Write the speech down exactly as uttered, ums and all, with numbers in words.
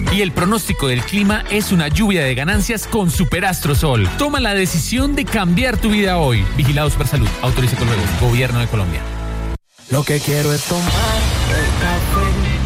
Y el pronóstico del clima es una lluvia de ganancias con Superastrosol. Toma la decisión de cambiar tu vida hoy. Vigilado Supersalud. Autoriza con luego. Gobierno de Colombia. Lo que quiero es tomar el café